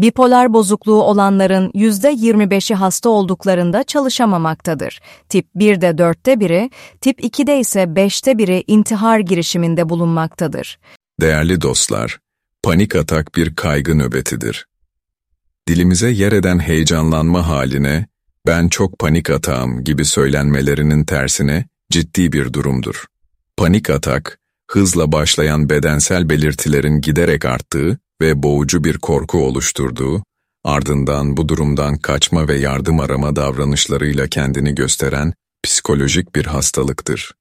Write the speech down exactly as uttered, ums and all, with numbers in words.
Bipolar bozukluğu olanların yüzde yirmi beşi hasta olduklarında çalışamamaktadır. Tip birde dörtte biri, tip ikide ise beşte biri intihar girişiminde bulunmaktadır. Değerli dostlar, panik atak bir kaygı nöbetidir. Dilimize yer eden heyecanlanma haline, "ben çok panik atağım" gibi söylenmelerinin tersine ciddi bir durumdur. Panik atak, hızla başlayan bedensel belirtilerin giderek arttığı ve boğucu bir korku oluşturduğu, ardından bu durumdan kaçma ve yardım arama davranışlarıyla kendini gösteren psikolojik bir hastalıktır.